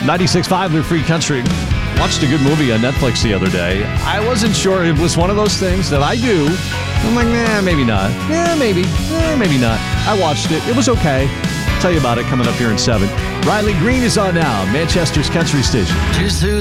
96.5 Live Free Country. Watched a good movie on Netflix the other day. I wasn't sure. It was one of those things that I do. I'm like, maybe not. Maybe not. I watched it. It was okay. Tell you about it coming up here in 7. Riley Green is on now, Manchester's Country Station.